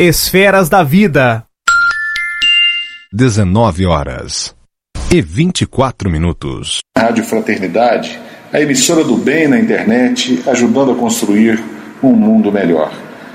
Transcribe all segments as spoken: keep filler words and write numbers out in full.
Esferas da Vida. dezenove horas e vinte e quatro minutos. Rádio Fraternidade, a emissora do bem na internet, ajudando a construir um mundo melhor.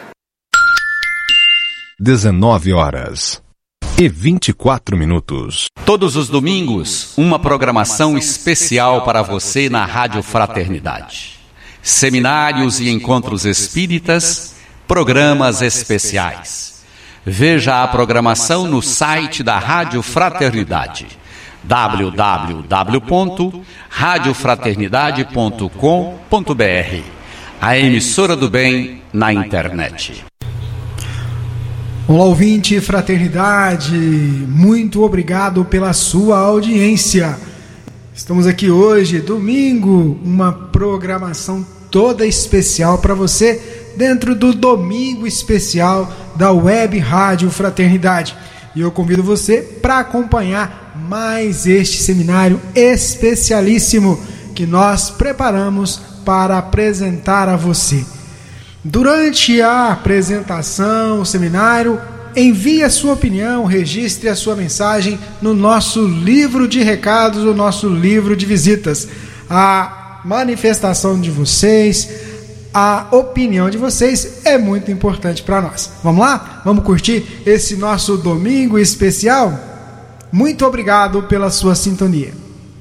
dezenove horas e vinte e quatro minutos. Todos os domingos, uma programação especial para você na Rádio Fraternidade. Seminários e encontros espíritas, programas especiais. Veja a programação no site da Rádio Fraternidade, w w w ponto rádio fraternidade ponto com ponto b r, a emissora do bem na internet. Olá, ouvinte Fraternidade, muito obrigado pela sua audiência. Estamos aqui hoje, domingo, uma programação toda especial para você, dentro do Domingo Especial da Web Rádio Fraternidade. E eu convido você para acompanhar mais este seminário especialíssimo que nós preparamos para apresentar a você. Durante a apresentação, o seminário, envie a sua opinião, registre a sua mensagem no nosso livro de recados, o nosso livro de visitas. A manifestação de vocês, a opinião de vocês é muito importante para nós. Vamos lá? Vamos curtir esse nosso domingo especial? Muito obrigado pela sua sintonia.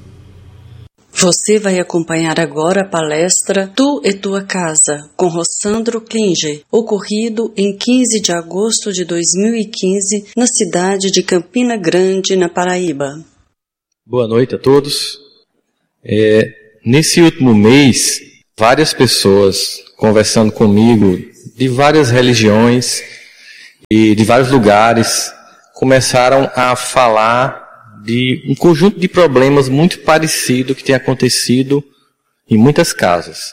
Você vai acompanhar agora a palestra Tu e Tua Casa, com Rossandro Klinger, ocorrido em quinze de agosto de dois mil e quinze, na cidade de Campina Grande, na Paraíba. Boa noite a todos. É, nesse último mês, várias pessoas conversando comigo de várias religiões e de vários lugares começaram a falar de um conjunto de problemas muito parecido que tem acontecido em muitas casas.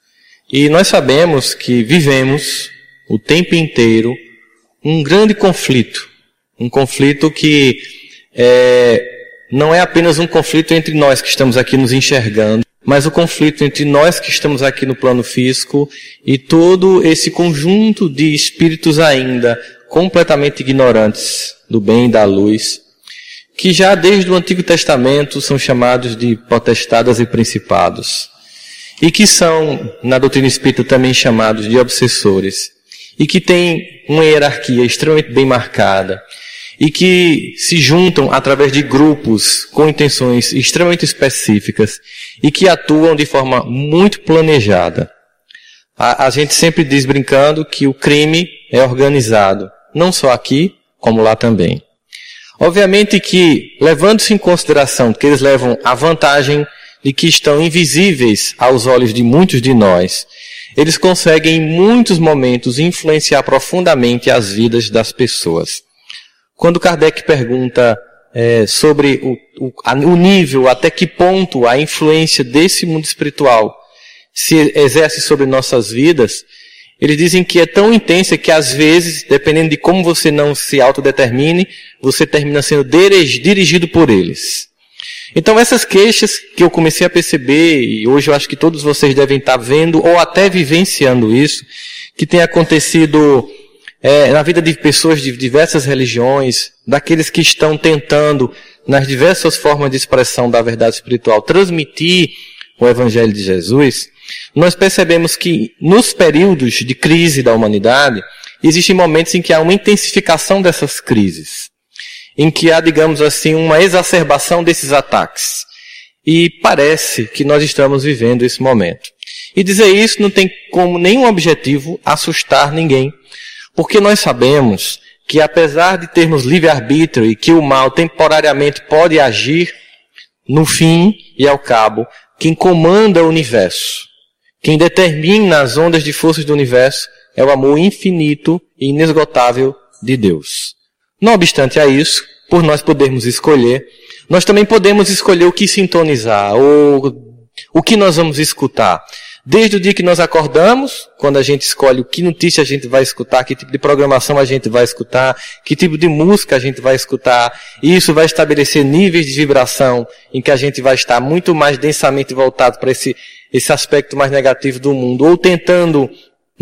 E nós sabemos que vivemos o tempo inteiro um grande conflito, um conflito que é, não é apenas um conflito entre nós que estamos aqui nos enxergando, mas o conflito entre nós que estamos aqui no plano físico e todo esse conjunto de espíritos ainda completamente ignorantes do bem e da luz, que já desde o Antigo Testamento são chamados de potestadas e principados, e que são, na doutrina espírita, também chamados de obsessores, e que têm uma hierarquia extremamente bem marcada, e que se juntam através de grupos com intenções extremamente específicas, e que atuam de forma muito planejada. A, a gente sempre diz brincando que o crime é organizado, não só aqui, como lá também. Obviamente que, levando-se em consideração que eles levam a vantagem de que estão invisíveis aos olhos de muitos de nós, eles conseguem em muitos momentos influenciar profundamente as vidas das pessoas. Quando Kardec pergunta é, sobre o, o, a, o nível, até que ponto a influência desse mundo espiritual se exerce sobre nossas vidas, eles dizem que é tão intensa que às vezes, dependendo de como você não se autodetermine, você termina sendo dirigido por eles. Então essas queixas que eu comecei a perceber, e hoje eu acho que todos vocês devem estar vendo ou até vivenciando isso, que tem acontecido é, na vida de pessoas de diversas religiões, daqueles que estão tentando, nas diversas formas de expressão da verdade espiritual, transmitir o Evangelho de Jesus, nós percebemos que nos períodos de crise da humanidade, existem momentos em que há uma intensificação dessas crises, em que há, digamos assim, uma exacerbação desses ataques. E parece que nós estamos vivendo esse momento. E dizer isso não tem como nenhum objetivo assustar ninguém, porque nós sabemos que apesar de termos livre-arbítrio e que o mal temporariamente pode agir, no fim e ao cabo, quem comanda o universo, quem determina as ondas de forças do universo é o amor infinito e inesgotável de Deus. Não obstante a isso, por nós podermos escolher, nós também podemos escolher o que sintonizar, ou o que nós vamos escutar. Desde o dia que nós acordamos, quando a gente escolhe o que notícia a gente vai escutar, que tipo de programação a gente vai escutar, que tipo de música a gente vai escutar, e isso vai estabelecer níveis de vibração em que a gente vai estar muito mais densamente voltado para esse, esse aspecto mais negativo do mundo, ou tentando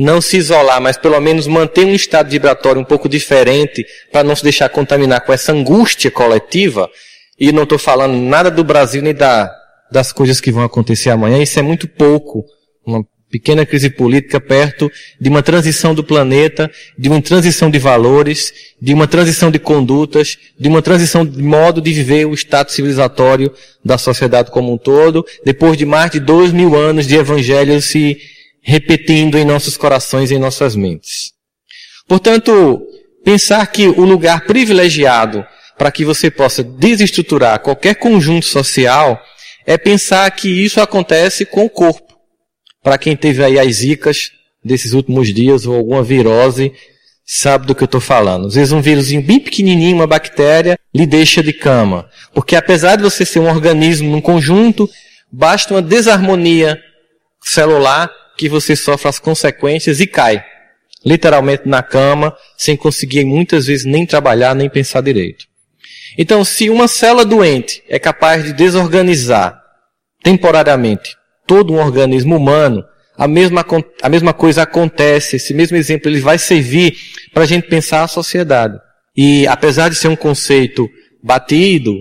não se isolar, mas pelo menos manter um estado vibratório um pouco diferente para não se deixar contaminar com essa angústia coletiva. E não estou falando nada do Brasil nem da, das coisas que vão acontecer amanhã. Isso é muito pouco. Uma pequena crise política perto de uma transição do planeta, de uma transição de valores, de uma transição de condutas, de uma transição de modo de viver o estado civilizatório da sociedade como um todo, depois de mais de dois mil anos de evangelho se repetindo em nossos corações e em nossas mentes. Portanto, pensar que o lugar privilegiado para que você possa desestruturar qualquer conjunto social é pensar que isso acontece com o corpo. Para quem teve aí as zicas desses últimos dias ou alguma virose, sabe do que eu estou falando. Às vezes um vírusinho bem pequenininho, uma bactéria, lhe deixa de cama. Porque apesar de você ser um organismo num conjunto, basta uma desarmonia celular que você sofre as consequências e cai. Literalmente na cama, sem conseguir muitas vezes nem trabalhar, nem pensar direito. Então, se uma célula doente é capaz de desorganizar temporariamente todo um organismo humano, a mesma, a mesma coisa acontece, esse mesmo exemplo ele vai servir para a gente pensar a sociedade. E apesar de ser um conceito batido,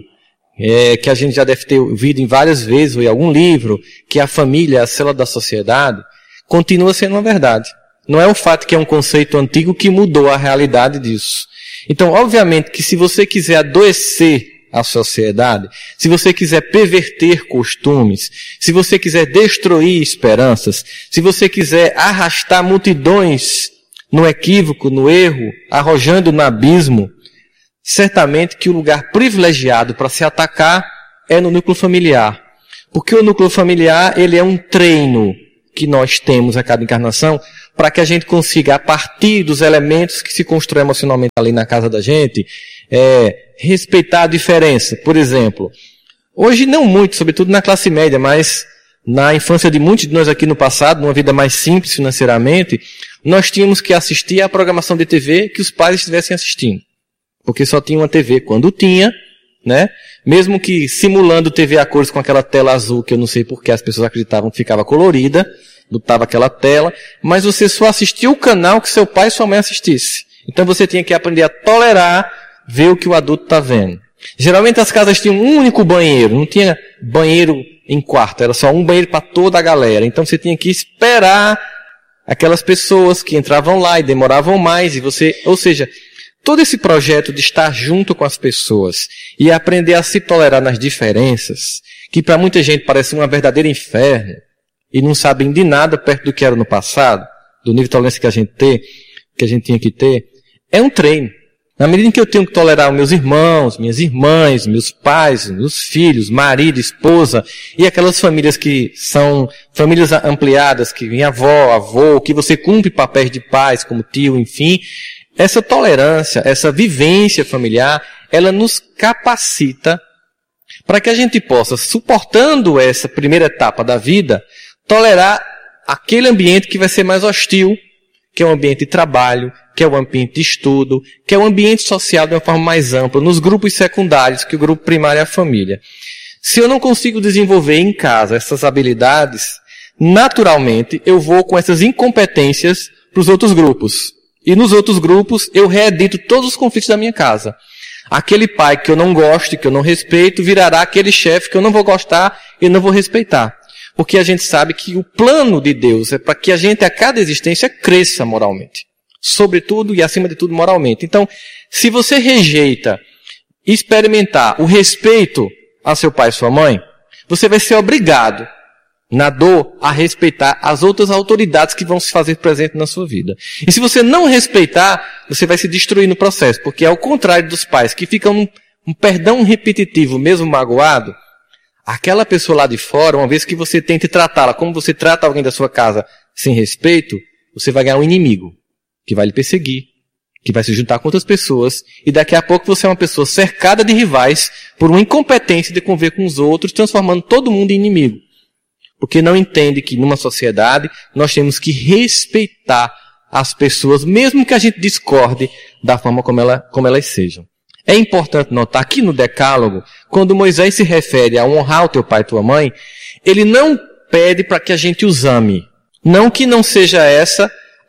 é, que a gente já deve ter ouvido em várias vezes, ou em algum livro, que a família é a célula da sociedade, continua sendo uma verdade. Não é o fato que é um conceito antigo que mudou a realidade disso. Então, obviamente que se você quiser adoecer a sociedade, se você quiser perverter costumes, se você quiser destruir esperanças, se você quiser arrastar multidões no equívoco, no erro, arrojando no abismo, certamente que o lugar privilegiado para se atacar é no núcleo familiar. Porque o núcleo familiar, ele é um treino que nós temos a cada encarnação para que a gente consiga, a partir dos elementos que se constroem emocionalmente ali na casa da gente, é, respeitar a diferença. Por exemplo, hoje não muito, sobretudo na classe média, mas na infância de muitos de nós aqui no passado, numa vida mais simples financeiramente, nós tínhamos que assistir à programação de T V que os pais estivessem assistindo. Porque só tinha uma T V quando tinha, né? Mesmo que simulando T V a cores com aquela tela azul, que eu não sei porque as pessoas acreditavam que ficava colorida, botava aquela tela, mas você só assistia o canal que seu pai e sua mãe assistisse. Então você tinha que aprender a tolerar, ver o que o adulto está vendo. Geralmente as casas tinham um único banheiro, não tinha banheiro em quarto, era só um banheiro para toda a galera. Então você tinha que esperar aquelas pessoas que entravam lá e demoravam mais, e você, ou seja, todo esse projeto de estar junto com as pessoas e aprender a se tolerar nas diferenças, que para muita gente parece um verdadeiro inferno, e não sabem de nada perto do que era no passado, do nível de tolerância que a gente tem, que a gente tinha que ter, é um treino. Na medida em que eu tenho que tolerar os meus irmãos, minhas irmãs, meus pais, meus filhos, marido, esposa, e aquelas famílias que são famílias ampliadas, que vem avó, avô, que você cumpre papéis de pais, como tio, enfim, essa tolerância, essa vivência familiar, ela nos capacita para que a gente possa, suportando essa primeira etapa da vida, tolerar aquele ambiente que vai ser mais hostil, que é o ambiente de trabalho, que é o ambiente de estudo, que é o ambiente social de uma forma mais ampla, nos grupos secundários, que o grupo primário é a família. Se eu não consigo desenvolver em casa essas habilidades, naturalmente eu vou com essas incompetências para os outros grupos. E nos outros grupos eu reedito todos os conflitos da minha casa. Aquele pai que eu não gosto, que eu não respeito, virará aquele chefe que eu não vou gostar e não vou respeitar. Porque a gente sabe que o plano de Deus é para que a gente a cada existência cresça moralmente. Sobretudo e acima de tudo moralmente. Então, se você rejeita experimentar o respeito a seu pai e sua mãe, você vai ser obrigado, na dor, a respeitar as outras autoridades que vão se fazer presentes na sua vida. E se você não respeitar, você vai se destruir no processo. Porque ao contrário dos pais que ficam num um perdão repetitivo, mesmo magoado, aquela pessoa lá de fora, uma vez que você tente tratá-la como você trata alguém da sua casa sem respeito, você vai ganhar um inimigo que vai lhe perseguir, que vai se juntar com outras pessoas, e daqui a pouco você é uma pessoa cercada de rivais por uma incompetência de conviver com os outros, transformando todo mundo em inimigo. Porque não entende que numa sociedade nós temos que respeitar as pessoas, mesmo que a gente discorde da forma como, ela, como elas sejam. É importante notar que no Decálogo, quando Moisés se refere a honrar o teu pai e tua mãe, ele não pede para que a gente os ame. Não que não seja essa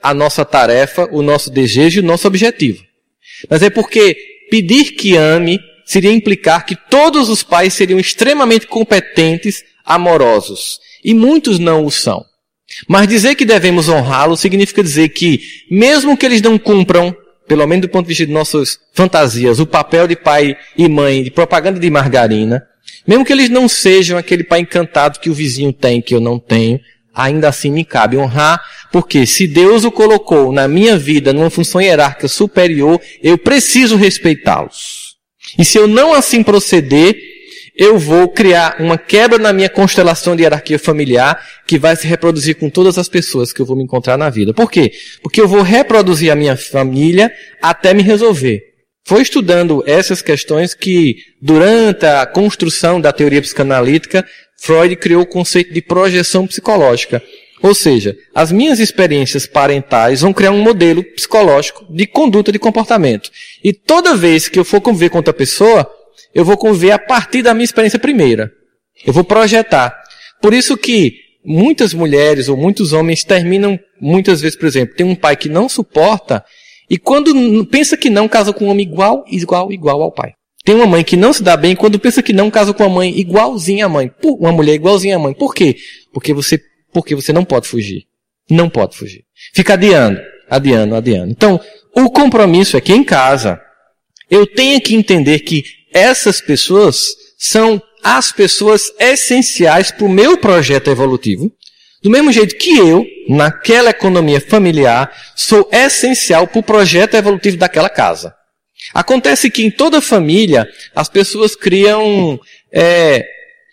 a nossa tarefa, o nosso desejo e o nosso objetivo. Mas é porque pedir que ame seria implicar que todos os pais seriam extremamente competentes, amorosos. E muitos não o são. Mas dizer que devemos honrá-lo significa dizer que, mesmo que eles não cumpram, pelo menos do ponto de vista de nossas fantasias, o papel de pai e mãe, de propaganda de margarina, mesmo que eles não sejam aquele pai encantado que o vizinho tem, que eu não tenho, ainda assim me cabe honrar, porque se Deus o colocou na minha vida numa função hierárquica superior, eu preciso respeitá-los. E se eu não assim proceder, eu vou criar uma quebra na minha constelação de hierarquia familiar que vai se reproduzir com todas as pessoas que eu vou me encontrar na vida. Por quê? Porque eu vou reproduzir a minha família até me resolver. Foi estudando essas questões que, durante a construção da teoria psicanalítica, Freud criou o conceito de projeção psicológica. Ou seja, as minhas experiências parentais vão criar um modelo psicológico de conduta, de comportamento. E toda vez que eu for conviver com outra pessoa, eu vou conviver a partir da minha experiência primeira. Eu vou projetar. Por isso que muitas mulheres ou muitos homens terminam, muitas vezes, por exemplo, tem um pai que não suporta e quando pensa que não, casa com um homem igual, igual, igual ao pai. Tem uma mãe que não se dá bem quando pensa que não, casa com uma mãe igualzinha à mãe. Uma mulher igualzinha à mãe. Por quê? Porque você, porque você não pode fugir. Não pode fugir. Fica adiando, adiando, adiando. Então, o compromisso é que em casa eu tenho que entender que essas pessoas são as pessoas essenciais para o meu projeto evolutivo. Do mesmo jeito que eu, naquela economia familiar, sou essencial para o projeto evolutivo daquela casa. Acontece que em toda família, as pessoas criam é,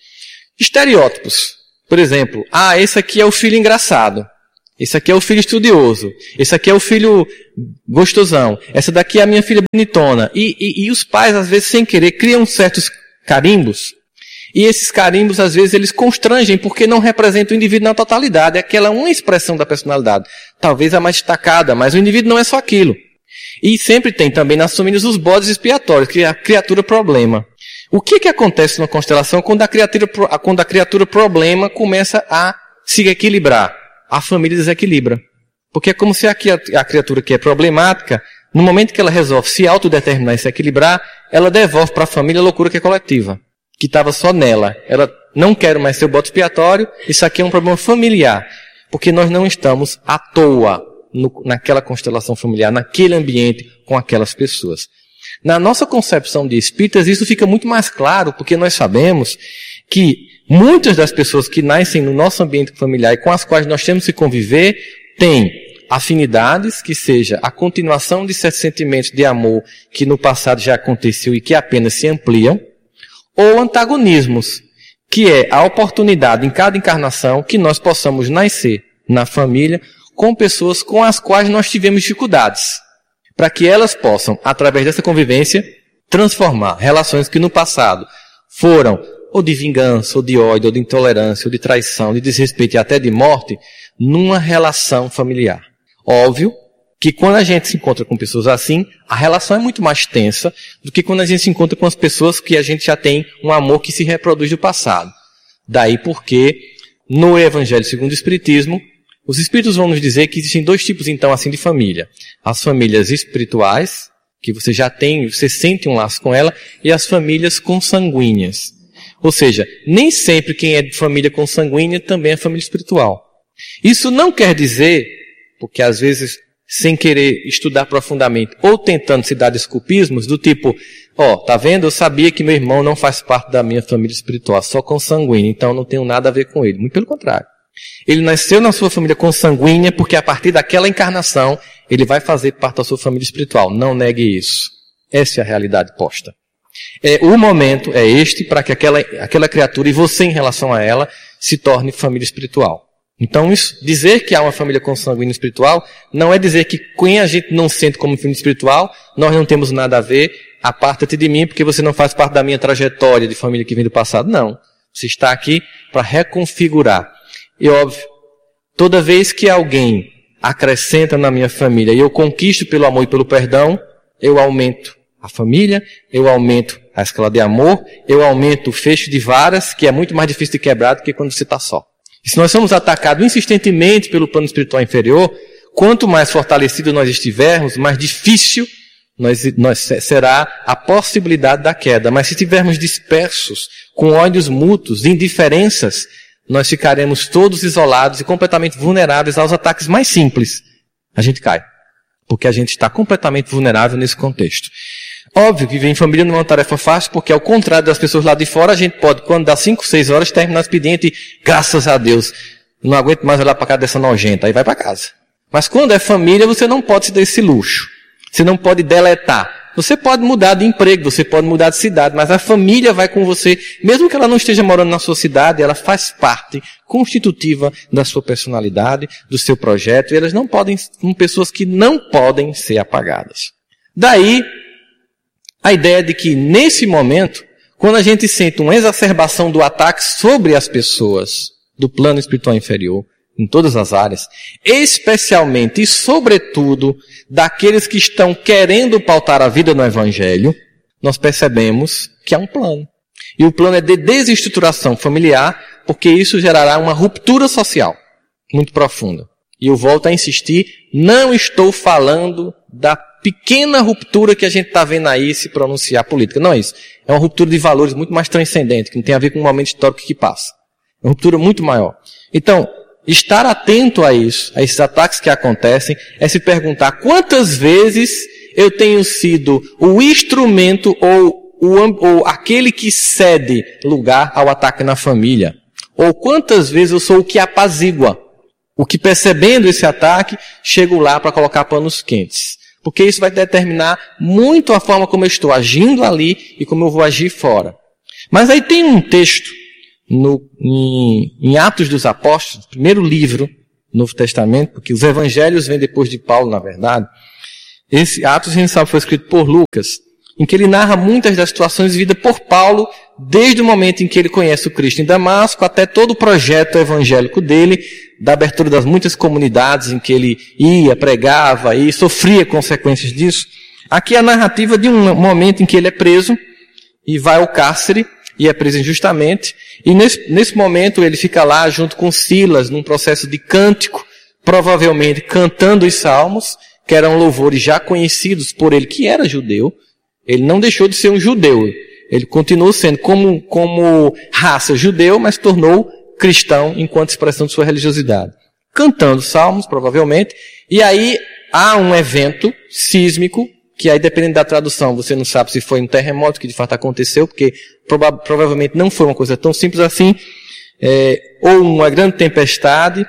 estereótipos. Por exemplo, ah, esse aqui é o filho engraçado. Esse aqui é o filho estudioso. Esse aqui é o filho gostosão. Essa daqui é a minha filha bonitona. E, e, e os pais, às vezes, sem querer, criam certos carimbos. E esses carimbos, às vezes, eles constrangem porque não representam o indivíduo na totalidade. É aquela uma expressão da personalidade. Talvez a mais destacada, mas o indivíduo não é só aquilo. E sempre tem também nas famílias os bodes expiatórios, que é a criatura problema. O que que acontece na constelação quando a criatura, quando a criatura problema começa a se equilibrar? A família desequilibra. Porque é como se a criatura que é problemática, no momento que ela resolve se autodeterminar e se equilibrar, ela devolve para a família a loucura que é coletiva, que estava só nela. Ela não quer mais ser o bote expiatório, isso aqui é um problema familiar. Porque nós não estamos à toa no, naquela constelação familiar, naquele ambiente, com aquelas pessoas. Na nossa concepção de espíritas, isso fica muito mais claro, porque nós sabemos que muitas das pessoas que nascem no nosso ambiente familiar e com as quais nós temos que conviver, têm afinidades, que seja a continuação de certos sentimentos de amor que no passado já aconteceu e que apenas se ampliam, ou antagonismos, que é a oportunidade em cada encarnação que nós possamos nascer na família com pessoas com as quais nós tivemos dificuldades, para que elas possam, através dessa convivência, transformar relações que no passado foram ou de vingança, ou de ódio, ou de intolerância, ou de traição, de desrespeito e até de morte, numa relação familiar. Óbvio que quando a gente se encontra com pessoas assim, a relação é muito mais tensa do que quando a gente se encontra com as pessoas que a gente já tem um amor que se reproduz do passado. Daí porque, no Evangelho segundo o Espiritismo, os Espíritos vão nos dizer que existem dois tipos, então, assim, de família. As famílias espirituais, que você já tem, você sente um laço com ela, e as famílias consanguíneas. Ou seja, nem sempre quem é de família consanguínea também é família espiritual. Isso não quer dizer, porque às vezes, sem querer estudar profundamente, ou tentando se dar desculpismos, do tipo, ó, oh, tá vendo? Eu sabia que meu irmão não faz parte da minha família espiritual, só consanguínea, então não tenho nada a ver com ele. Muito pelo contrário. Ele nasceu na sua família consanguínea porque a partir daquela encarnação ele vai fazer parte da sua família espiritual. Não negue isso. Essa é a realidade posta. É, o momento é este para que aquela, aquela criatura e você em relação a ela se torne família espiritual. Então isso, dizer que há uma família consanguínea espiritual não é dizer que quem a gente não sente como família espiritual, nós não temos nada a ver, aparta-te de mim porque você não faz parte da minha trajetória de família que vem do passado. Não. Você está aqui para reconfigurar. E óbvio, toda vez que alguém acrescenta na minha família e eu conquisto pelo amor e pelo perdão, eu aumento a família, eu aumento a escala de amor, eu aumento o fecho de varas, que é muito mais difícil de quebrar do que quando você está só. E se nós somos atacados insistentemente pelo plano espiritual inferior, quanto mais fortalecido nós estivermos, mais difícil nós, nós, será a possibilidade da queda. Mas se estivermos dispersos, com ódios mútuos, indiferenças, nós ficaremos todos isolados e completamente vulneráveis aos ataques mais simples. A gente cai. Porque a gente está completamente vulnerável nesse contexto. Óbvio que viver em família não é uma tarefa fácil, porque ao contrário das pessoas lá de fora, a gente pode, quando dá cinco, seis horas, terminar o expediente e, graças a Deus, não aguento mais olhar para casa dessa nojenta, aí vai para casa. Mas quando é família, você não pode se dar esse luxo. Você não pode deletar. Você pode mudar de emprego, você pode mudar de cidade, mas a família vai com você, mesmo que ela não esteja morando na sua cidade, ela faz parte constitutiva da sua personalidade, do seu projeto, e elas não podem, são pessoas que não podem ser apagadas. Daí, a ideia de que nesse momento, quando a gente sente uma exacerbação do ataque sobre as pessoas do plano espiritual inferior, em todas as áreas, especialmente e sobretudo daqueles que estão querendo pautar a vida no Evangelho, nós percebemos que há um plano. E o plano é de desestruturação familiar, porque isso gerará uma ruptura social muito profunda. E eu volto a insistir, não estou falando da pequena ruptura que a gente está vendo aí se pronunciar política. Não é isso. É uma ruptura de valores muito mais transcendente, que não tem a ver com o momento histórico que passa. É uma ruptura muito maior. Então, estar atento a isso, a esses ataques que acontecem, é se perguntar quantas vezes eu tenho sido o instrumento ou, o, ou aquele que cede lugar ao ataque na família. Ou quantas vezes eu sou o que apazigua, o que percebendo esse ataque, chego lá para colocar panos quentes. Porque isso vai determinar muito a forma como eu estou agindo ali e como eu vou agir fora. Mas aí tem um texto No, em, em Atos dos Apóstolos, primeiro livro do Novo Testamento, porque os evangelhos vêm depois de Paulo, na verdade. Esse Atos, a gente sabe, foi escrito por Lucas, em que ele narra muitas das situações vividas por Paulo, desde o momento em que ele conhece o Cristo em Damasco, até todo o projeto evangélico dele, da abertura das muitas comunidades em que ele ia, pregava e sofria consequências disso. Aqui é a narrativa de um momento em que ele é preso e vai ao cárcere, e é preso injustamente, e nesse, nesse momento ele fica lá junto com Silas, num processo de cântico, provavelmente cantando os salmos, que eram louvores já conhecidos por ele, que era judeu. Ele não deixou de ser um judeu, ele continuou sendo como, como raça judeu, mas tornou cristão enquanto expressão de sua religiosidade. Cantando salmos, provavelmente, e aí há um evento sísmico, que aí dependendo da tradução, você não sabe se foi um terremoto que de fato aconteceu, porque prova- provavelmente não foi uma coisa tão simples assim, é, ou uma grande tempestade,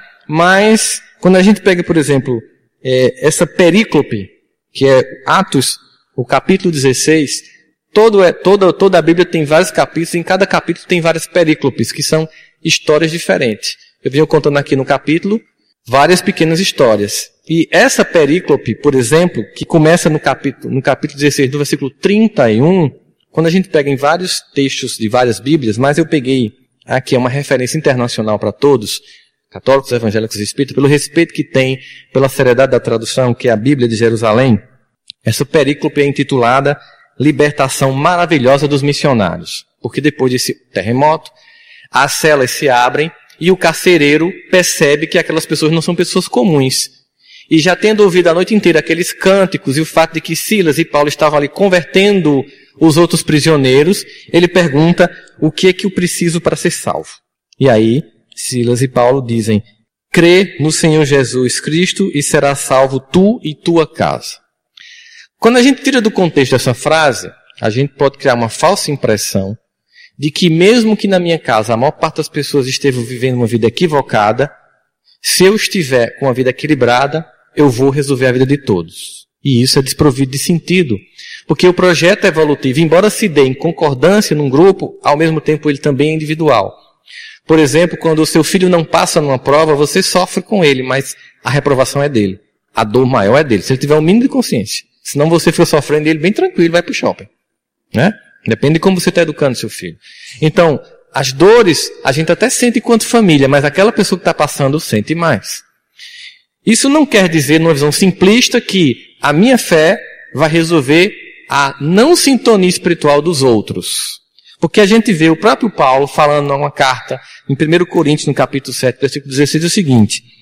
mas quando a gente pega, por exemplo, é, essa perícope, que é Atos, o capítulo dezesseis, todo é, toda, toda a Bíblia tem vários capítulos, e em cada capítulo tem várias perícopes, que são histórias diferentes. Eu venho contando aqui no capítulo várias pequenas histórias. E essa perícope, por exemplo, que começa no capítulo, no capítulo dezesseis, no versículo trinta e um, quando a gente pega em vários textos de várias Bíblias, mas eu peguei aqui uma referência internacional para todos, católicos, evangélicos e espíritas, pelo respeito que tem, pela seriedade da tradução, que é a Bíblia de Jerusalém, essa perícope é intitulada Libertação Maravilhosa dos Missionários. Porque depois desse terremoto, as celas se abrem e o carcereiro percebe que aquelas pessoas não são pessoas comuns. E já tendo ouvido a noite inteira aqueles cânticos e o fato de que Silas e Paulo estavam ali convertendo os outros prisioneiros, ele pergunta o que é que eu preciso para ser salvo. E aí, Silas e Paulo dizem, crê no Senhor Jesus Cristo e será salvo tu e tua casa. Quando a gente tira do contexto essa frase, a gente pode criar uma falsa impressão de que mesmo que na minha casa a maior parte das pessoas estejam vivendo uma vida equivocada, se eu estiver com uma vida equilibrada, eu vou resolver a vida de todos. E isso é desprovido de sentido. Porque o projeto evolutivo, embora se dê em concordância num grupo, ao mesmo tempo ele também é individual. Por exemplo, quando o seu filho não passa numa prova, você sofre com ele, mas a reprovação é dele. A dor maior é dele, se ele tiver um mínimo de consciência. Senão você for sofrendo ele bem tranquilo, vai para o shopping. Né? Depende de como você está educando seu filho. Então, as dores a gente até sente enquanto família, mas aquela pessoa que está passando sente mais. Isso não quer dizer, numa visão simplista, que a minha fé vai resolver a não sintonia espiritual dos outros. Porque a gente vê o próprio Paulo falando numa carta, em primeiro Coríntios, no capítulo sete, versículo dezesseis, o seguinte,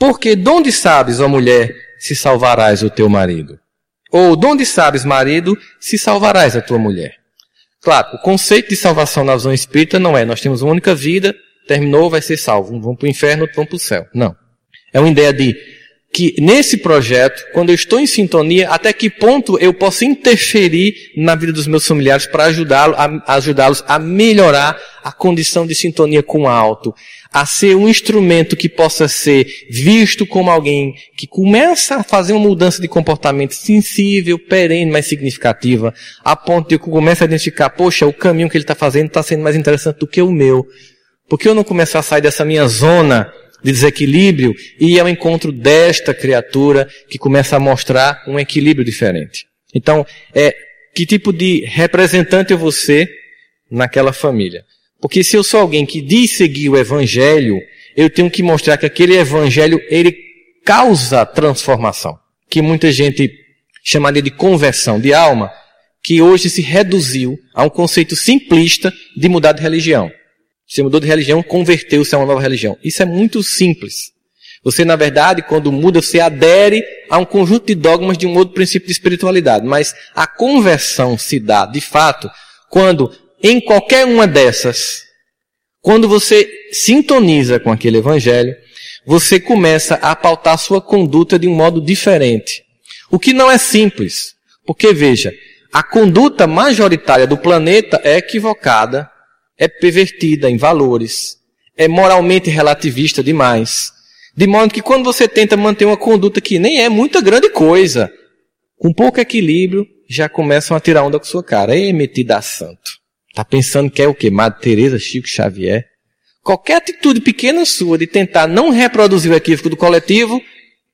Porque de onde sabes, ó mulher, se salvarás o teu marido? Ou de onde sabes, marido, se salvarás a tua mulher? Claro, o conceito de salvação na visão espírita não é nós temos uma única vida, terminou, vai ser salvo. Um vão para o inferno, outro vão para o céu. Não. É uma ideia de que nesse projeto, quando eu estou em sintonia, até que ponto eu posso interferir na vida dos meus familiares para ajudá-los a, ajudá-los a melhorar a condição de sintonia com o alto, a ser um instrumento que possa ser visto como alguém que começa a fazer uma mudança de comportamento sensível, perene, mais significativa, a ponto de eu começar a identificar, poxa, o caminho que ele está fazendo está sendo mais interessante do que o meu. Porque eu não começar a sair dessa minha zona de desequilíbrio e ir ao encontro desta criatura que começa a mostrar um equilíbrio diferente. Então, é, que tipo de representante eu vou ser naquela família? Porque se eu sou alguém que diz seguir o evangelho, eu tenho que mostrar que aquele evangelho, ele causa transformação. Que muita gente chamaria de conversão de alma, que hoje se reduziu a um conceito simplista de mudar de religião. Você mudou de religião, converteu-se a uma nova religião. Isso é muito simples. Você, na verdade, quando muda, você adere a um conjunto de dogmas de um outro princípio de espiritualidade. Mas a conversão se dá, de fato, quando, em qualquer uma dessas, quando você sintoniza com aquele evangelho, você começa a pautar a sua conduta de um modo diferente. O que não é simples. Porque, veja, a conduta majoritária do planeta é equivocada, é pervertida em valores, é moralmente relativista demais. De modo que quando você tenta manter uma conduta que nem é muita grande coisa, com pouco equilíbrio, já começam a tirar onda com sua cara. Ei, metida a santo. Tá pensando que é o quê? Madre Teresa, Chico Xavier? Qualquer atitude pequena sua de tentar não reproduzir o equívoco do coletivo,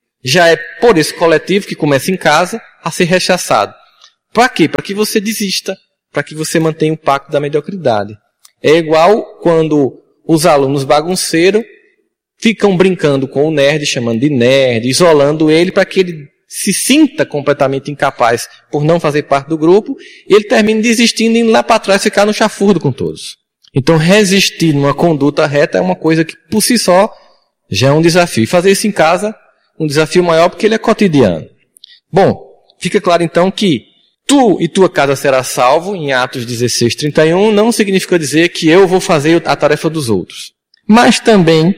já é por esse coletivo que começa em casa a ser rechaçado. Para quê? Para que você desista, para que você mantenha o pacto da mediocridade. É igual quando os alunos bagunceiros ficam brincando com o nerd, chamando de nerd, isolando ele para que ele se sinta completamente incapaz por não fazer parte do grupo, e ele termina desistindo, indo lá para trás, ficar no chafurdo com todos. Então, resistir numa conduta reta é uma coisa que, por si só, já é um desafio. E fazer isso em casa, um desafio maior porque ele é cotidiano. Bom, fica claro então que tu e tua casa será salvo, em Atos dezesseis, trinta e um, não significa dizer que eu vou fazer a tarefa dos outros. Mas também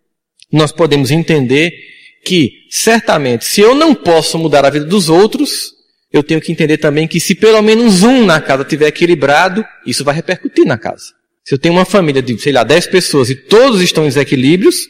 nós podemos entender que, certamente, se eu não posso mudar a vida dos outros, eu tenho que entender também que se pelo menos um na casa estiver equilibrado, isso vai repercutir na casa. Se eu tenho uma família de, sei lá, dez pessoas e todos estão em desequilíbrios,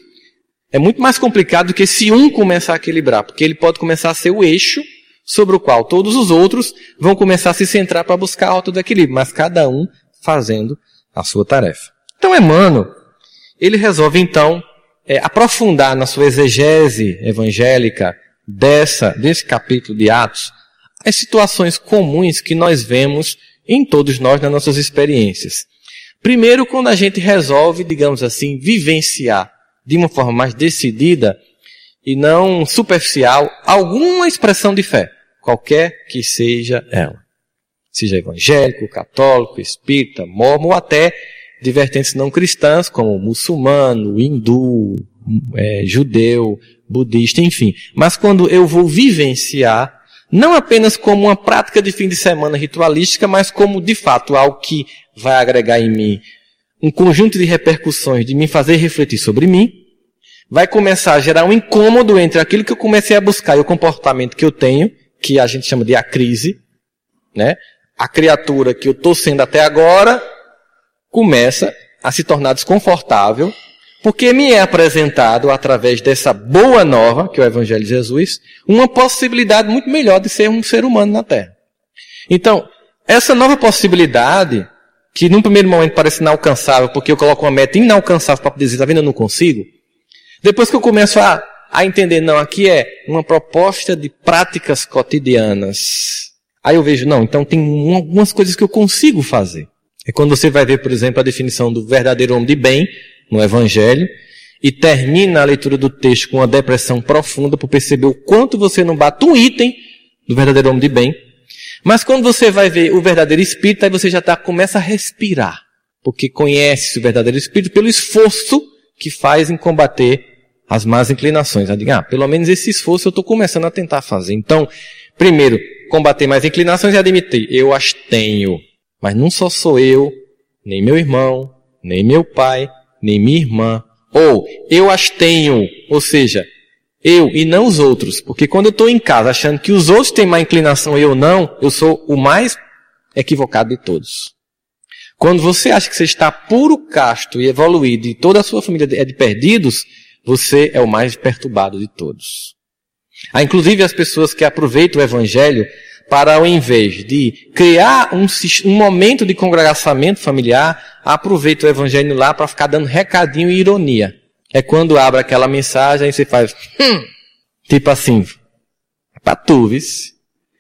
é muito mais complicado do que se um começar a equilibrar, porque ele pode começar a ser o eixo sobre o qual todos os outros vão começar a se centrar para buscar alto do equilíbrio, mas cada um fazendo a sua tarefa. Então, Emmanuel, ele resolve então é, aprofundar na sua exegese evangélica dessa, desse capítulo de Atos, as situações comuns que nós vemos em todos nós nas nossas experiências. Primeiro, quando a gente resolve, digamos assim, vivenciar de uma forma mais decidida e não superficial alguma expressão de fé, qualquer que seja ela. Seja evangélico, católico, espírita, mormon ou até de vertentes não cristãs, como muçulmano, hindu, é, judeu, budista, enfim. Mas quando eu vou vivenciar, não apenas como uma prática de fim de semana ritualística, mas como, de fato, algo que vai agregar em mim um conjunto de repercussões, de me fazer refletir sobre mim, vai começar a gerar um incômodo entre aquilo que eu comecei a buscar e o comportamento que eu tenho, que a gente chama de a crise, né? A criatura que eu estou sendo até agora começa a se tornar desconfortável, porque me é apresentado, através dessa boa nova, que é o Evangelho de Jesus, uma possibilidade muito melhor de ser um ser humano na Terra. Então, essa nova possibilidade, que num primeiro momento parece inalcançável, porque eu coloco uma meta inalcançável para dizer, tá vendo, eu não consigo. Depois que eu começo a, a entender, não, aqui é uma proposta de práticas cotidianas. Aí eu vejo, não, então tem algumas coisas que eu consigo fazer. É quando você vai ver, por exemplo, a definição do verdadeiro homem de bem no Evangelho e termina a leitura do texto com uma depressão profunda por perceber o quanto você não bate um item do verdadeiro homem de bem. Mas quando você vai ver o verdadeiro espírito, aí você já tá, começa a respirar, porque conhece o verdadeiro espírito pelo esforço que faz em combater as más inclinações. Eu digo, ah, pelo menos esse esforço eu estou começando a tentar fazer. Então, primeiro, combater mais inclinações e admitir, eu as tenho. Mas não só sou eu, nem meu irmão, nem meu pai, nem minha irmã. Ou, eu as tenho, ou seja, eu e não os outros. Porque quando eu estou em casa achando que os outros têm má inclinação e eu não, eu sou o mais equivocado de todos. Quando você acha que você está puro, casto e evoluído e toda a sua família é de perdidos, você é o mais perturbado de todos. Há inclusive as pessoas que aproveitam o evangelho para, ao invés de criar um, um momento de congregacionamento familiar, aproveita o evangelho lá para ficar dando recadinho e ironia. É quando abre aquela mensagem e você faz, hum, tipo assim, para tu, vice.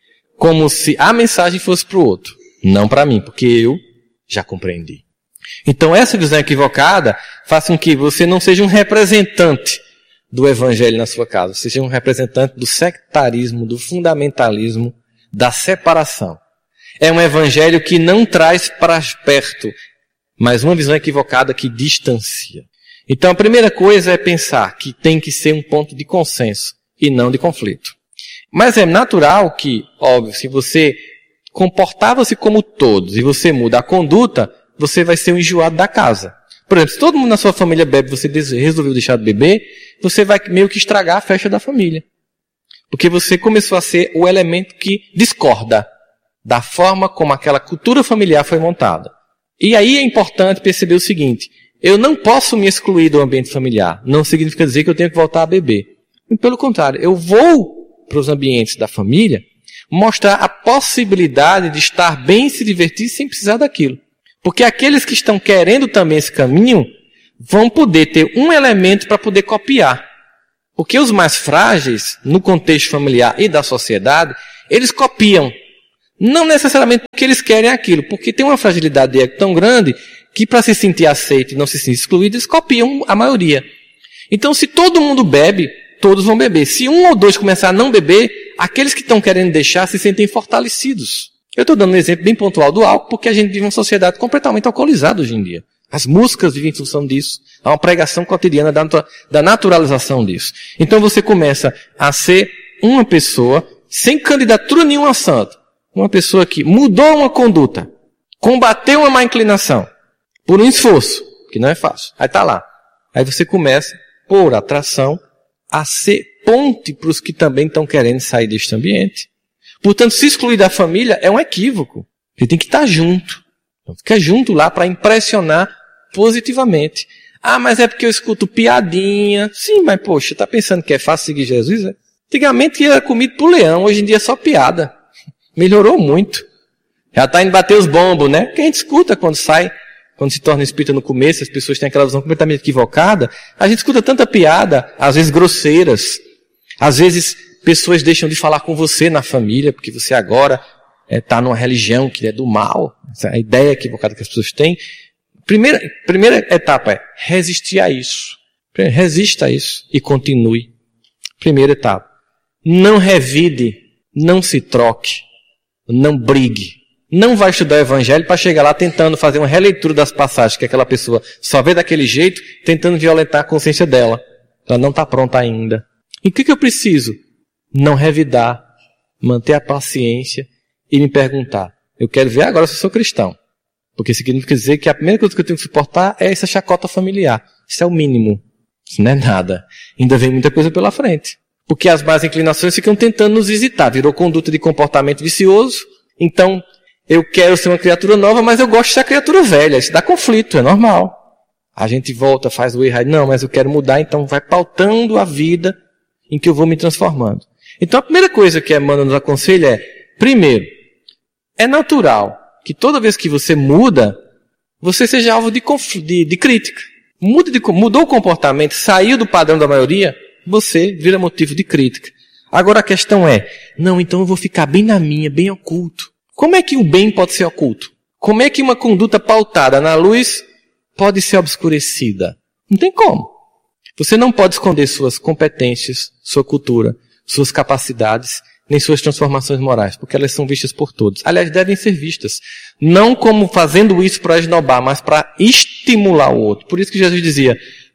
Como se a mensagem fosse para o outro, não para mim, porque eu já compreendi. Então essa visão equivocada faz com que você não seja um representante do evangelho na sua casa, você seja um representante do sectarismo, do fundamentalismo, da separação. É um evangelho que não traz para perto, mas uma visão equivocada que distancia. Então a primeira coisa é pensar que tem que ser um ponto de consenso e não de conflito. Mas é natural que, óbvio, se você comportava-se como todos e você muda a conduta, você vai ser um enjoado da casa. Por exemplo, se todo mundo na sua família bebe e você resolveu deixar de beber, você vai meio que estragar a festa da família. Porque você começou a ser o elemento que discorda da forma como aquela cultura familiar foi montada. E aí é importante perceber o seguinte, eu não posso me excluir do ambiente familiar. Não significa dizer que eu tenho que voltar a beber. Pelo contrário, eu vou para os ambientes da família mostrar a possibilidade de estar bem e se divertir sem precisar daquilo. Porque aqueles que estão querendo também esse caminho vão poder ter um elemento para poder copiar. Porque os mais frágeis, no contexto familiar e da sociedade, eles copiam. Não necessariamente porque eles querem aquilo, porque tem uma fragilidade de ego tão grande que para se sentir aceito e não se sentir excluído, eles copiam a maioria. Então, se todo mundo bebe, todos vão beber. Se um ou dois começar a não beber, aqueles que estão querendo deixar se sentem fortalecidos. Eu estou dando um exemplo bem pontual do álcool, porque a gente vive uma sociedade completamente alcoolizada hoje em dia. As músicas vivem em função disso. Há uma pregação cotidiana da, da naturalização disso. Então você começa a ser uma pessoa sem candidatura nenhuma a santo. Uma pessoa que mudou uma conduta, combateu uma má inclinação, por um esforço, que não é fácil. Aí está lá. Aí você começa, por atração, a ser ponte para os que também estão querendo sair deste ambiente. Portanto, se excluir da família é um equívoco. Você tem que estar junto. Fica junto lá para impressionar positivamente. Ah, mas é porque eu escuto piadinha. Sim, mas poxa, tá pensando que é fácil seguir Jesus? É? Antigamente era comido por leão, hoje em dia é só piada. Melhorou muito. Já está indo bater os bombos, né? Porque a gente escuta quando sai, quando se torna espírita no começo, as pessoas têm aquela visão completamente equivocada. A gente escuta tanta piada, às vezes grosseiras. Às vezes pessoas deixam de falar com você na família, porque você agora está é, numa religião que é do mal. Essa é a ideia equivocada que as pessoas têm. Primeira, primeira etapa é resistir a isso. Resista a isso e continue. Primeira etapa. Não revide, não se troque, não brigue. Não vai estudar o evangelho para chegar lá tentando fazer uma releitura das passagens que aquela pessoa só vê daquele jeito, tentando violentar a consciência dela. Ela não está pronta ainda. E o que, que eu preciso? Não revidar, manter a paciência e me perguntar, eu quero ver agora se eu sou cristão. Porque isso significa dizer que a primeira coisa que eu tenho que suportar é essa chacota familiar. Isso é o mínimo. Isso não é nada. Ainda vem muita coisa pela frente. Porque as más inclinações ficam tentando nos visitar. Virou conduta de comportamento vicioso. Então, eu quero ser uma criatura nova, mas eu gosto de ser a criatura velha. Isso dá conflito, é normal. A gente volta, faz o erro. Não, mas eu quero mudar, então vai pautando a vida em que eu vou me transformando. Então, a primeira coisa que a Emmanuel nos aconselha é, primeiro, é natural que toda vez que você muda, você seja alvo de, conf... de, de crítica. Muda de... Mudou o comportamento, saiu do padrão da maioria, você vira motivo de crítica. Agora a questão é, não, então eu vou ficar bem na minha, bem oculto. Como é que o bem pode ser oculto? Como é que uma conduta pautada na luz pode ser obscurecida? Não tem como. Você não pode esconder suas competências, sua cultura, suas capacidades, nem suas transformações morais, porque elas são vistas por todos. Aliás, devem ser vistas. Não como fazendo isso para esnobar, mas para estimular o outro. Por isso que Jesus dizia,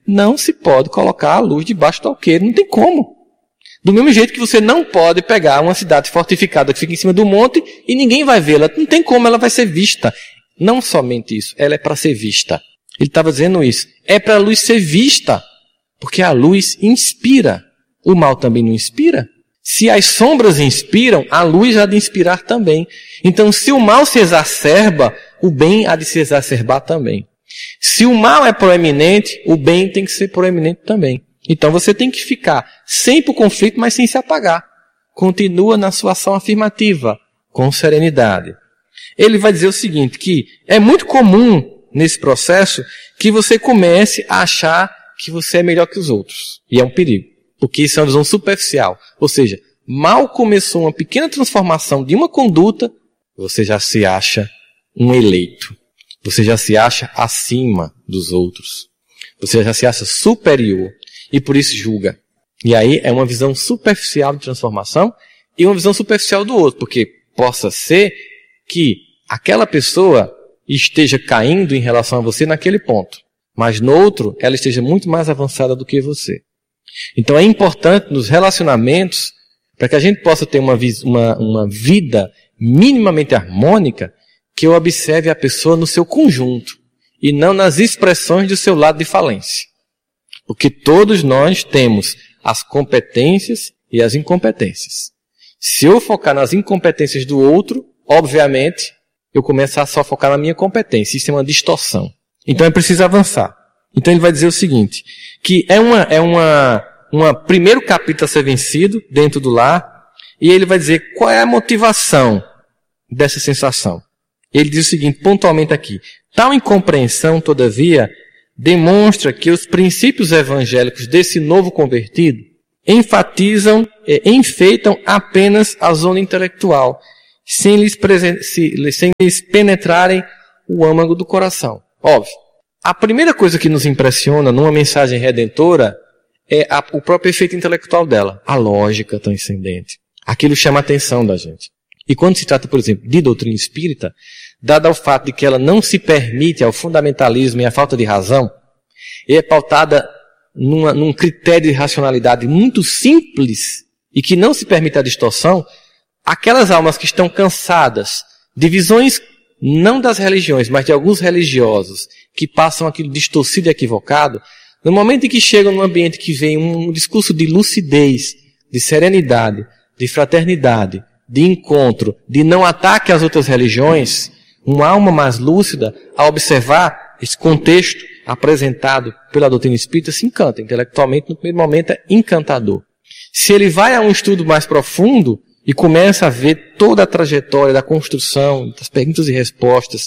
não se pode colocar a luz debaixo do alqueire, não tem como. Do mesmo jeito que você não pode pegar uma cidade fortificada que fica em cima do monte e ninguém vai vê-la, não tem como, ela vai ser vista. Não somente isso, ela é para ser vista. Ele estava dizendo isso, é para a luz ser vista, porque a luz inspira. O mal também não inspira? Se as sombras inspiram, a luz há de inspirar também. Então, se o mal se exacerba, o bem há de se exacerbar também. Se o mal é proeminente, o bem tem que ser proeminente também. Então, você tem que ficar sem o conflito, mas sem se apagar. Continua na sua ação afirmativa, com serenidade. Ele vai dizer o seguinte, que é muito comum nesse processo que você comece a achar que você é melhor que os outros. E é um perigo. Porque isso é uma visão superficial. Ou seja, mal começou uma pequena transformação de uma conduta, você já se acha um eleito. Você já se acha acima dos outros. Você já se acha superior. E por isso julga. E aí é uma visão superficial de transformação e uma visão superficial do outro. Porque possa ser que aquela pessoa esteja caindo em relação a você naquele ponto. Mas no outro, ela esteja muito mais avançada do que você. Então é importante nos relacionamentos, para que a gente possa ter uma, uma, uma vida minimamente harmônica, que eu observe a pessoa no seu conjunto, e não nas expressões do seu lado de falência. Porque todos nós temos as competências e as incompetências. Se eu focar nas incompetências do outro, obviamente, eu começo a só focar na minha competência. Isso é uma distorção. Então é preciso avançar. Então ele vai dizer o seguinte, que é uma, é uma, uma primeiro capítulo a ser vencido dentro do lar, e ele vai dizer qual é a motivação dessa sensação. Ele diz o seguinte, pontualmente aqui, tal incompreensão, todavia, demonstra que os princípios evangélicos desse novo convertido enfatizam, eh, enfeitam apenas a zona intelectual, sem lhes, presen- se, sem lhes penetrarem o âmago do coração. Óbvio. A primeira coisa que nos impressiona numa mensagem redentora é a, o próprio efeito intelectual dela. A lógica transcendente. Aquilo chama a atenção da gente. E quando se trata, por exemplo, de doutrina espírita, dado ao fato de que ela não se permite ao fundamentalismo e à falta de razão, e é pautada numa, num critério de racionalidade muito simples e que não se permite a distorção, aquelas almas que estão cansadas de visões não das religiões, mas de alguns religiosos que passam aquilo distorcido e equivocado, no momento em que chegam num ambiente que vem um discurso de lucidez, de serenidade, de fraternidade, de encontro, de não ataque às outras religiões, uma alma mais lúcida, ao observar esse contexto apresentado pela doutrina espírita, se encanta. Intelectualmente, no primeiro momento, é encantador. Se ele vai a um estudo mais profundo e começa a ver toda a trajetória da construção, das perguntas e respostas,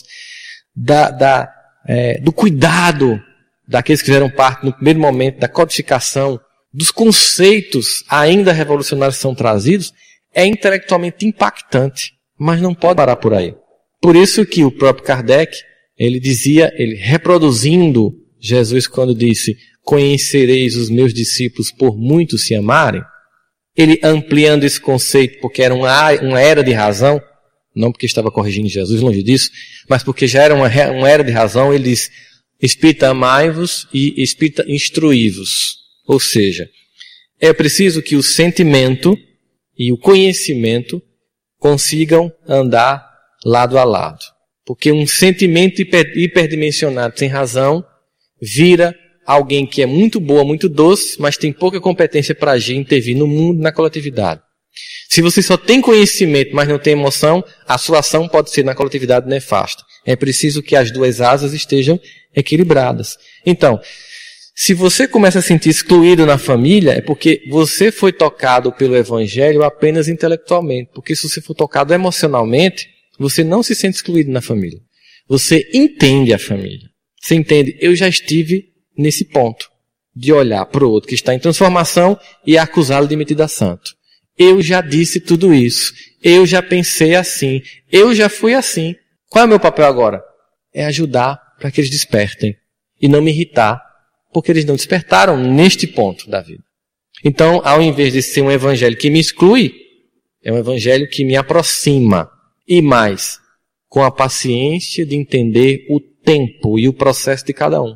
da, da, é, do cuidado daqueles que fizeram parte no primeiro momento da codificação, dos conceitos ainda revolucionários que são trazidos, é intelectualmente impactante, mas não pode parar por aí. Por isso que o próprio Kardec, ele dizia, ele reproduzindo Jesus quando disse, conhecereis os meus discípulos por muito se amarem, ele ampliando esse conceito porque era uma, uma era de razão, não porque estava corrigindo Jesus, longe disso, mas porque já era uma, uma era de razão, ele diz, espírita amai-vos e espírita instruí-vos. Ou seja, é preciso que o sentimento e o conhecimento consigam andar lado a lado. Porque um sentimento hiper, hiperdimensionado sem razão vira alguém que é muito boa, muito doce, mas tem pouca competência para agir e intervir no mundo, na coletividade. Se você só tem conhecimento, mas não tem emoção, a sua ação pode ser na coletividade nefasta. É preciso que as duas asas estejam equilibradas. Então, se você começa a se sentir excluído na família, é porque você foi tocado pelo Evangelho apenas intelectualmente. Porque se você for tocado emocionalmente, você não se sente excluído na família. Você entende a família. Você entende, eu já estive nesse ponto de olhar para o outro que está em transformação e acusá-lo de metido a santo. Eu já disse tudo isso. Eu já pensei assim. Eu já fui assim. Qual é o meu papel agora? É ajudar para que eles despertem e não me irritar, porque eles não despertaram neste ponto da vida. Então, ao invés de ser um evangelho que me exclui, é um evangelho que me aproxima. E mais, com a paciência de entender o tempo e o processo de cada um.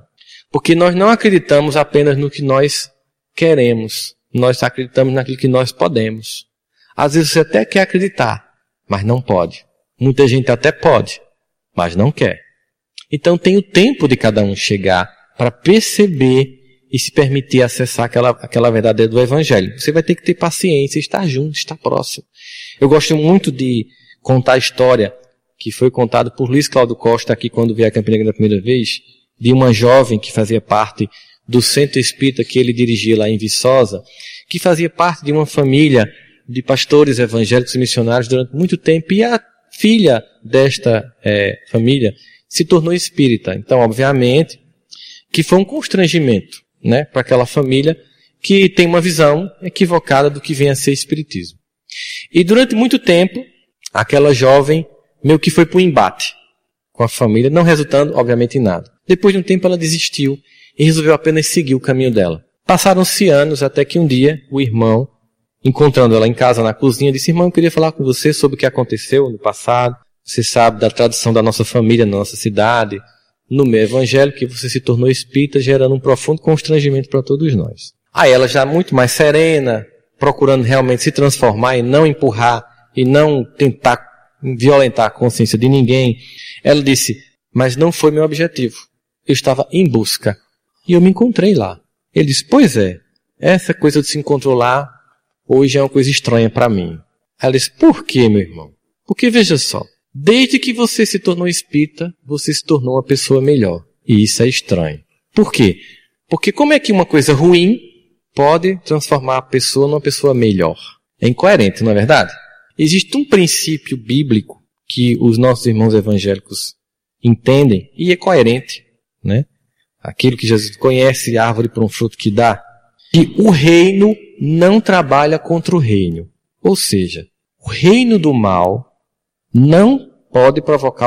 Porque nós não acreditamos apenas no que nós queremos. Nós acreditamos naquilo que nós podemos. Às vezes você até quer acreditar, mas não pode. Muita gente até pode, mas não quer. Então tem o tempo de cada um chegar para perceber e se permitir acessar aquela, aquela verdade do Evangelho. Você vai ter que ter paciência, estar junto, estar próximo. Eu gosto muito de contar a história que foi contada por Luiz Cláudio Costa aqui quando veio a Campina Grande da primeira vez, de uma jovem que fazia parte do centro espírita que ele dirigia lá em Viçosa, que fazia parte de uma família de pastores evangélicos e missionários durante muito tempo, e a filha desta é, família se tornou espírita. Então, obviamente, que foi um constrangimento, né, para aquela família que tem uma visão equivocada do que vem a ser espiritismo. E durante muito tempo, aquela jovem meio que foi para o embate com a família, não resultando, obviamente, em nada. Depois de um tempo, ela desistiu e resolveu apenas seguir o caminho dela. Passaram-se anos até que um dia, o irmão, encontrando ela em casa, na cozinha, disse: irmão, eu queria falar com você sobre o que aconteceu no passado. Você sabe da tradição da nossa família, na nossa cidade, no meio evangélico, que você se tornou espírita, gerando um profundo constrangimento para todos nós. Aí ela, já muito mais serena, procurando realmente se transformar e não empurrar e não tentar violentar a consciência de ninguém, ela disse: mas não foi meu objetivo. Eu estava em busca e eu me encontrei lá. Ele disse: pois é, essa coisa de se encontrar lá hoje é uma coisa estranha para mim. Ela disse: por quê, meu irmão? Porque veja só, desde que você se tornou espírita, você se tornou uma pessoa melhor. E isso é estranho. Por quê? Porque como é que uma coisa ruim pode transformar a pessoa numa pessoa melhor? É incoerente, não é verdade? Existe um princípio bíblico que os nossos irmãos evangélicos entendem e é coerente, né? Aquilo que Jesus conhece, a árvore por um fruto que dá, que o reino não trabalha contra o reino. Ou seja, o reino do mal não pode provocar